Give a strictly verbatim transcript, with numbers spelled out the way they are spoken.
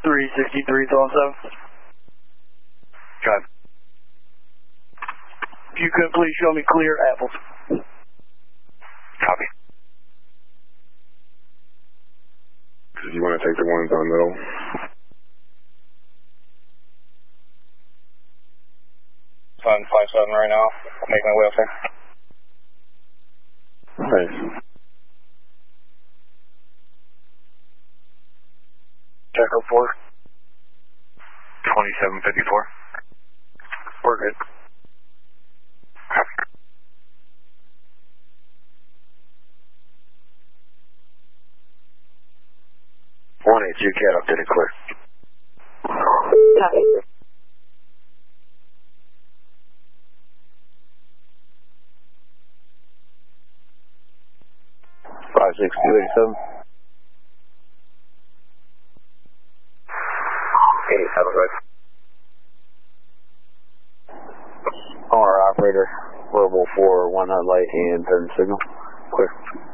three sixty-three, twelve seven. Got it. If you could please show me clear apples. Copy. You want to take the ones on middle? Sun five seven right now. Make my way up there. Thanks. Echo four. twenty-seven fifty-four. We're good. Copy. one eight two cat updated clear. Copy. five six two eight seven. eighty-seven, right. Our operator, verbal for one hot light and turn signal. Clear.